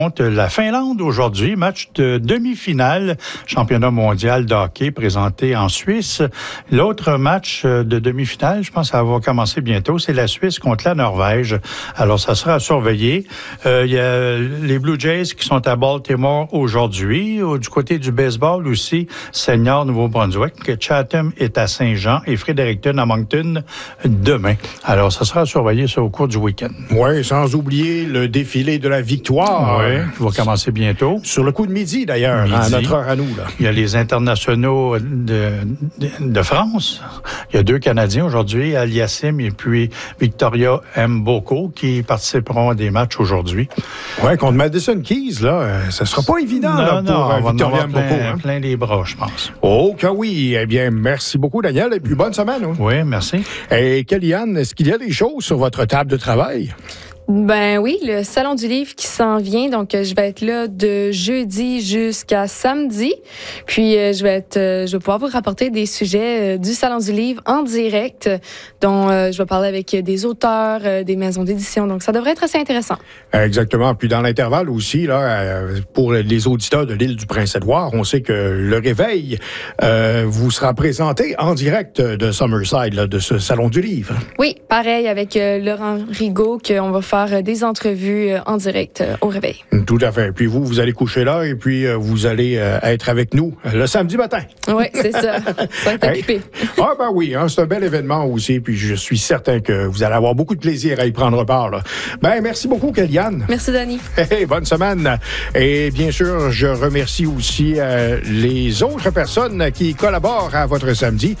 Contre la Finlande aujourd'hui, match de demi-finale, championnat mondial de hockey présenté en Suisse. L'autre match de demi-finale, je pense que ça va commencer bientôt, c'est la Suisse contre la Norvège. Alors, ça sera à surveiller. Il y a les Blue Jays qui sont à Baltimore aujourd'hui. Du côté du baseball aussi, Senior Nouveau-Brunswick. Chatham est à Saint-Jean et Fredericton à Moncton demain. Alors, ça sera à surveiller ça au cours du week-end. Oui, sans oublier le défilé de la victoire. Oui, qui va commencer bientôt. Sur le coup de midi, d'ailleurs, à notre heure à nous. Là. Il y a les internationaux de France. Il y a 2 Canadiens aujourd'hui, Aliassime et puis Victoria Mboko, qui participeront à des matchs aujourd'hui. Oui, contre Madison Keys, là, ça sera pas évident pour Victoria Mboko. Plein les bras, je pense. Oh, que oui. Eh bien, merci beaucoup, Daniel, et puis bonne semaine. Hein? Oui, merci. Et Kellyanne, est-ce qu'il y a des choses sur votre table de travail? Ben oui, le Salon du livre qui s'en vient. Donc, je vais être là de jeudi jusqu'à samedi. Puis, je vais pouvoir vous rapporter des sujets du Salon du livre en direct, dont je vais parler avec des auteurs, des maisons d'édition. Donc, ça devrait être assez intéressant. Exactement. Puis, dans l'intervalle aussi, là, pour les auditeurs de l'île du Prince-Édouard, on sait que le réveil vous sera présenté en direct de Summerside, là, de ce Salon du livre. Oui, pareil avec Laurent Rigaud, qu'on va faire des entrevues en direct au réveil. Tout à fait. Puis vous allez coucher là et puis vous allez être avec nous le samedi matin. Oui, c'est ça. Ça va être occupé. Ah ben oui, hein, c'est un bel événement aussi. Puis je suis certain que vous allez avoir beaucoup de plaisir à y prendre part. Là. Ben merci beaucoup, Kellyanne. Merci, Danny. Hey, bonne semaine. Et bien sûr, je remercie aussi les autres personnes qui collaborent à votre samedi,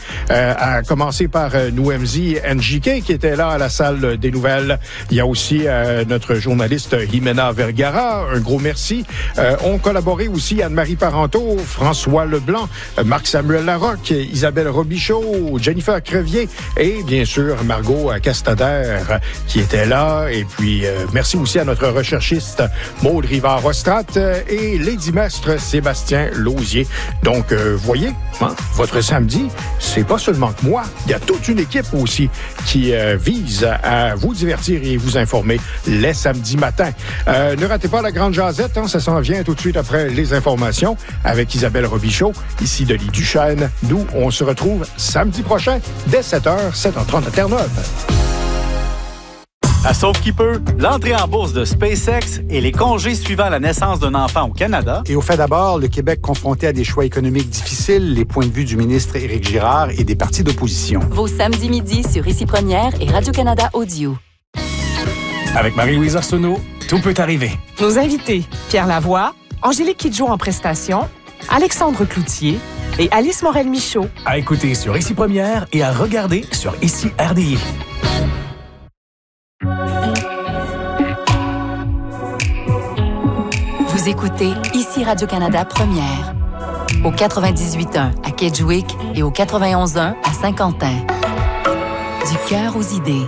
à commencer par Nouemzi NJK qui était là à la salle des nouvelles. Il y a aussi notre journaliste Jimena Vergara, un gros merci. Ont collaboré aussi Anne-Marie Parenteau, François Leblanc, Marc-Samuel Larocque, Isabelle Robichaud, Jennifer Crevier et bien sûr Margot Castader qui était là. Et puis merci aussi à notre recherchiste Maude Rivard-Ostrat et Lady Mestre Sébastien Lausier. Donc, voyez, hein, votre samedi, c'est pas seulement que moi, il y a toute une équipe aussi qui vise à vous divertir et vous informer les samedis matins. Ne ratez pas la grande jasette, hein, ça s'en vient tout de suite après les informations avec Isabelle Robichaud, ici Denis Duchesne. Nous, on se retrouve samedi prochain dès 7h, 7h30 à Terre-Neuve. À Sauf qui peut, l'entrée en bourse de SpaceX et les congés suivant la naissance d'un enfant au Canada. Et au fait d'abord, le Québec confronté à des choix économiques difficiles, les points de vue du ministre Éric Girard et des partis d'opposition. Vos samedis midi sur Ici Première et Radio-Canada Audio. Avec Marie-Louise Arsenault, tout peut arriver. Nos invités, Pierre Lavoie, Angélique Kidjo en prestation, Alexandre Cloutier et Alice Morel-Michaud. À écouter sur Ici Première et à regarder sur Ici RDI. Vous écoutez Ici Radio-Canada Première. Au 98.1 à Kedgewick et au 91.1 à Saint-Quentin. Du cœur aux idées.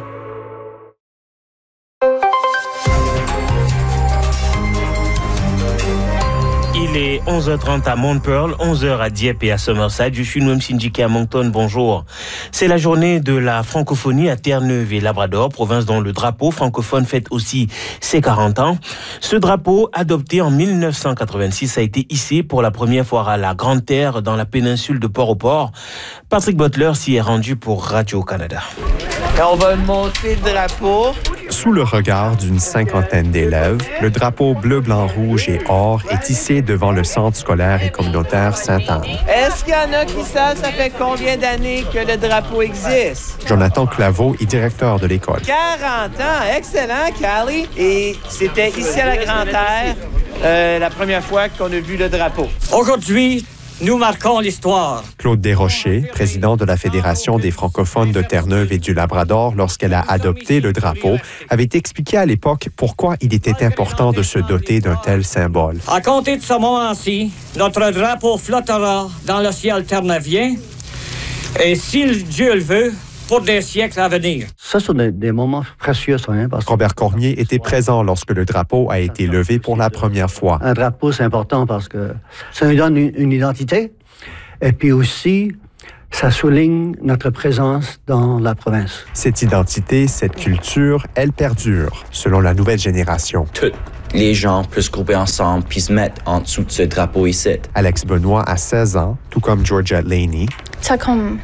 Il est 11h30 à Mount Pearl, 11h à Dieppe et à Summerside. Je suis Noam Sindjiki à Moncton. Bonjour. C'est la journée de la francophonie à Terre-Neuve et Labrador, province dont le drapeau francophone fête aussi ses 40 ans. Ce drapeau, adopté en 1986, a été hissé pour la première fois à la Grande Terre dans la péninsule de Port-au-Port. Patrick Butler s'y est rendu pour Radio-Canada. On va monter le drapeau. Sous le regard d'une cinquantaine d'élèves, le drapeau bleu, blanc, rouge et or est hissé devant le centre scolaire et communautaire Sainte-Anne. Est-ce qu'il y en a qui savent ça fait combien d'années que le drapeau existe? Jonathan Claveau est directeur de l'école. 40 ans, excellent, Callie. Et c'était ici à la Grande-Terre la première fois qu'on a vu le drapeau. Aujourd'hui, nous marquons l'histoire. Claude Desrochers, président de la Fédération des francophones de Terre-Neuve et du Labrador, lorsqu'elle a adopté le drapeau, avait expliqué à l'époque pourquoi il était important de se doter d'un tel symbole. À compter de ce moment-ci, notre drapeau flottera dans le ciel terneuvien et, si Dieu le veut, pour des siècles à venir. Ça, sont des moments précieux, ça. Hein, parce que... Robert Cormier était présent lorsque le drapeau a été levé pour la première fois. Un drapeau, c'est important parce que ça nous donne une identité. Et puis aussi, ça souligne notre présence dans la province. Cette identité, cette culture, elle perdure, selon la nouvelle génération. Toute les gens puissent grouper ensemble puis se mettre en dessous de ce drapeau ici. Alex Benoît a 16 ans, tout comme Georgette Laney. Ça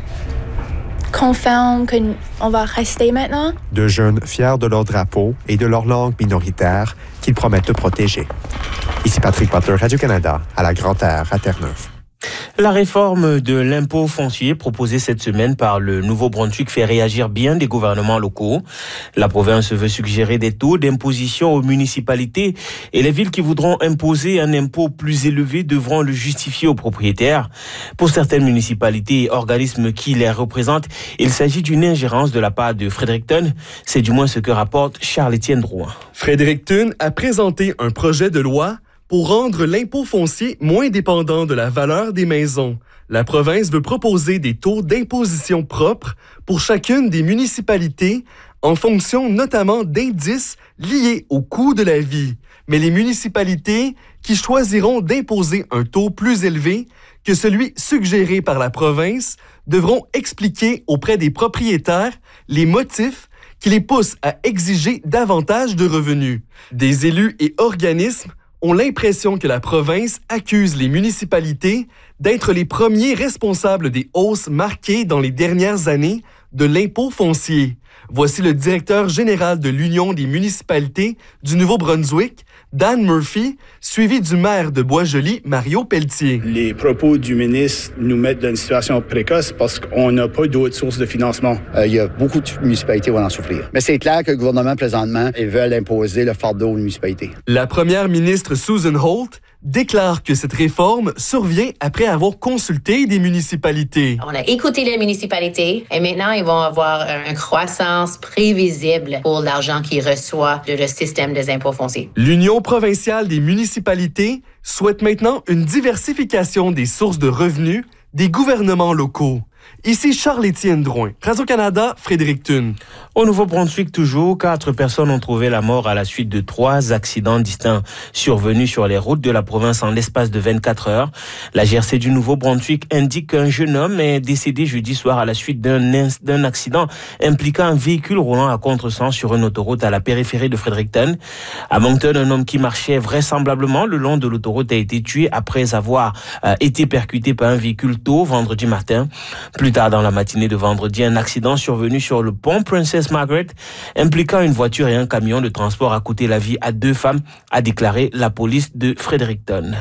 confirme qu'on va rester maintenant. Deux jeunes fiers de leur drapeau et de leur langue minoritaire qu'ils promettent de protéger. Ici Patrick Butler, Radio-Canada, à la Grande-Terre, à Terre-Neuve. La réforme de l'impôt foncier proposée cette semaine par le Nouveau-Brunswick fait réagir bien des gouvernements locaux. La province veut suggérer des taux d'imposition aux municipalités et les villes qui voudront imposer un impôt plus élevé devront le justifier aux propriétaires. Pour certaines municipalités et organismes qui les représentent, il s'agit d'une ingérence de la part de Fredericton. C'est du moins ce que rapporte Charles-Étienne Drouin. Fredericton a présenté un projet de loi pour rendre l'impôt foncier moins dépendant de la valeur des maisons. La province veut proposer des taux d'imposition propres pour chacune des municipalités en fonction notamment d'indices liés au coût de la vie. Mais les municipalités qui choisiront d'imposer un taux plus élevé que celui suggéré par la province devront expliquer auprès des propriétaires les motifs qui les poussent à exiger davantage de revenus. Des élus et organismes ont l'impression que la province accuse les municipalités d'être les premiers responsables des hausses marquées dans les dernières années de l'impôt foncier. Voici le directeur général de l'Union des municipalités du Nouveau-Brunswick, Dan Murphy, suivi du maire de Boisjoli, Mario Pelletier. Les propos du ministre nous mettent dans une situation précoce parce qu'on n'a pas d'autres sources de financement. Il y a beaucoup de municipalités qui vont en souffrir. Mais c'est clair que le gouvernement, présentement, ils veulent imposer le fardeau aux municipalités. La première ministre Susan Holt déclare que cette réforme survient après avoir consulté des municipalités. On a écouté les municipalités et maintenant, ils vont avoir une croissance prévisible pour l'argent qu'ils reçoivent de le système des impôts fonciers. L'Union provinciale des municipalités souhaite maintenant une diversification des sources de revenus des gouvernements locaux. Ici Charles-Étienne Drouin, Radio-Canada, Fredericton. Au Nouveau-Brunswick, toujours, 4 personnes ont trouvé la mort à la suite de 3 accidents distincts survenus sur les routes de la province en l'espace de 24 heures. La GRC du Nouveau-Brunswick indique qu'un jeune homme est décédé jeudi soir à la suite d'un accident impliquant un véhicule roulant à contresens sur une autoroute à la périphérie de Fredericton. À Moncton, un homme qui marchait vraisemblablement le long de l'autoroute a été tué après avoir été percuté par un véhicule tôt vendredi matin. Plus tard dans la matinée de vendredi, un accident survenu sur le pont Princess Margaret impliquant une voiture et un camion de transport a coûté la vie à 2 femmes, a déclaré la police de Fredericton.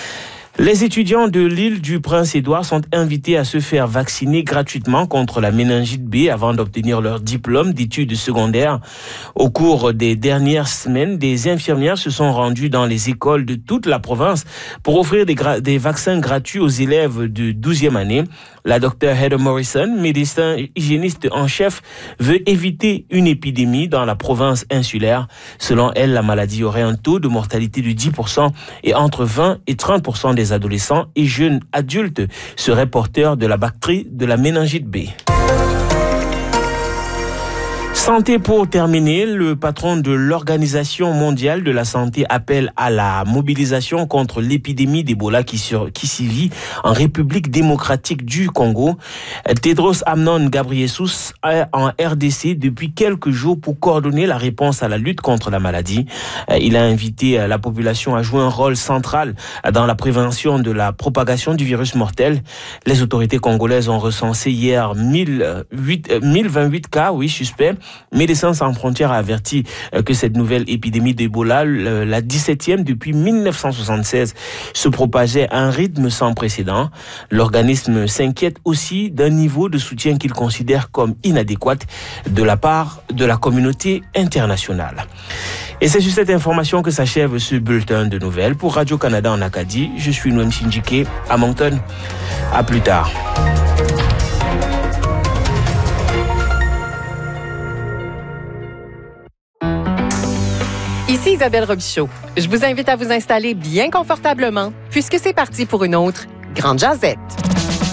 Les étudiants de l'île du Prince-Édouard sont invités à se faire vacciner gratuitement contre la méningite B avant d'obtenir leur diplôme d'études secondaires. Au cours des dernières semaines, des infirmières se sont rendues dans les écoles de toute la province pour offrir des vaccins gratuits aux élèves de 12e année. La docteure Heather Morrison, médecin hygiéniste en chef, veut éviter une épidémie dans la province insulaire. Selon elle, la maladie aurait un taux de mortalité de 10% et entre 20 et 30% des adolescents et jeunes adultes seraient porteurs de la bactérie de la méningite B. Santé pour terminer, le patron de l'Organisation mondiale de la santé appelle à la mobilisation contre l'épidémie d'Ebola qui sévit en République démocratique du Congo. Tedros Adhanom Ghebreyesus est en RDC depuis quelques jours pour coordonner la réponse à la lutte contre la maladie. Il a invité la population à jouer un rôle central dans la prévention de la propagation du virus mortel. Les autorités congolaises ont recensé hier 1028 cas, suspects. Médecins sans frontières a averti que cette nouvelle épidémie d'Ebola, la 17e depuis 1976, se propageait à un rythme sans précédent. L'organisme s'inquiète aussi d'un niveau de soutien qu'il considère comme inadéquat de la part de la communauté internationale. Et c'est sur cette information que s'achève ce bulletin de nouvelles. Pour Radio-Canada en Acadie, je suis Noam Sindjike à Moncton. À plus tard. Ici Isabelle Robichaud. Je vous invite à vous installer bien confortablement puisque c'est parti pour une autre Grande Jazette.